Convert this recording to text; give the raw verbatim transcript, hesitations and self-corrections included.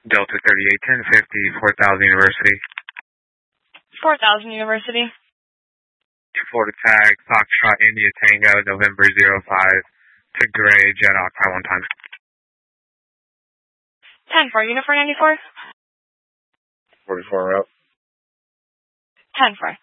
Delta thirty-eight ten fifty, four thousand University. four thousand University. Florida tag, Foxtrot India Tango, November zero five to Gray, Jet Octa one time. ten four, Uniform ninety-four. forty-four route. ten four.